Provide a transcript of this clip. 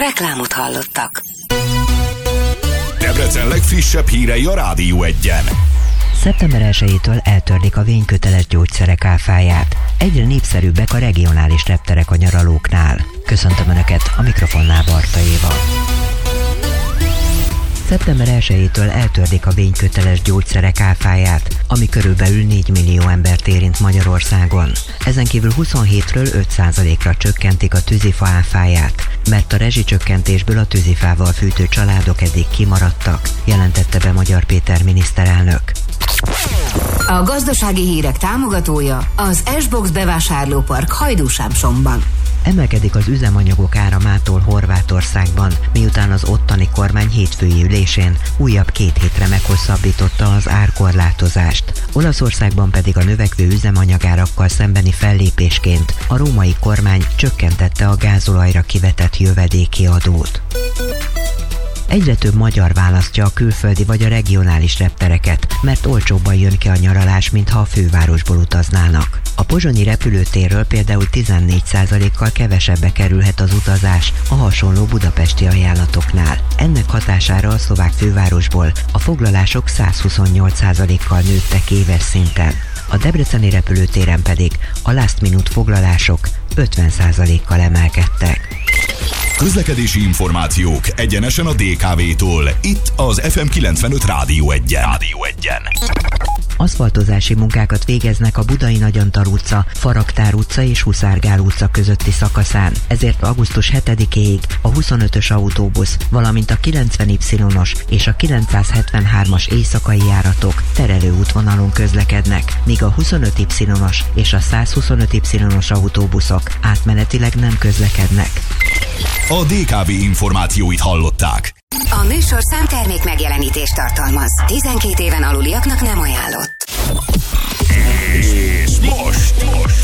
Reklámot hallottak. Debrecen legfrissebb hírei a Rádió 1-en. Szeptember 1-től eltörlik a vényköteles gyógyszerek áfáját. Egyre népszerűbbek a regionális repterek a nyaralóknál. Köszöntöm Önöket, a mikrofonnál Barta Éva. Szeptember 1-től eltörlik a vényköteles gyógyszerek áfáját, ami körülbelül 4 millió embert érint Magyarországon. Ezen kívül 27-ről 5%-ra csökkentik a tűzifa áfáját, mert a rezsicsökkentésből a tűzifával fűtő családok eddig kimaradtak, jelentette be Magyar Péter miniszterelnök. A gazdasági hírek támogatója az S-Box bevásárlópark Hajdúsámsomban. Emelkedik az üzemanyagok ára mától Horvátországban, miután az ottani kormány hétfői ülésén újabb 2 hétre meghosszabbította az árkorlátozást. Olaszországban pedig a növekvő üzemanyagárakkal szembeni fellépésként a római kormány csökkentette a gázolajra kivetett jövedéki adót. Egyre több magyar választja a külföldi vagy a regionális reptereket, mert olcsóbban jön ki a nyaralás, mintha a fővárosból utaznának. A pozsonyi repülőtérről például 14%-kal kevesebbe kerülhet az utazás a hasonló budapesti ajánlatoknál. Ennek hatására a szlovák fővárosból a foglalások 128%-kal nőttek éves szinten. A debreceni repülőtéren pedig a last minute foglalások 50%-kal emelkedtek. Közlekedési információk egyenesen a DKV-tól. Itt az FM 95 Rádió 1-en. Aszfaltozási munkákat végeznek a Budai Nagyantal utca, Faraktár utca és Huszárgál utca közötti szakaszán. Ezért augusztus 7-éig a 25-ös autóbusz, valamint a 90Y-os és a 973-as éjszakai járatok terelő útvonalon közlekednek, míg a 25Y-os és a 125Y-os autóbuszok átmenetileg nem közlekednek. A DKV információit hallották. A műsorszám termék megjelenítést tartalmaz. 12 éven aluliaknak nem ajánlott. És most